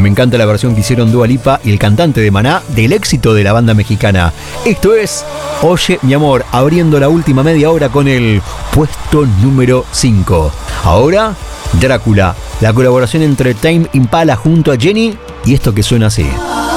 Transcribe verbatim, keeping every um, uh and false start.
me encanta la versión que hicieron Dua Lipa y el cantante de Maná del éxito de la banda mexicana. Esto es Oye mi amor, abriendo la última media hora con el puesto número cinco. Ahora, Drácula, la colaboración entre Tame Impala junto a Jenny y esto que suena así.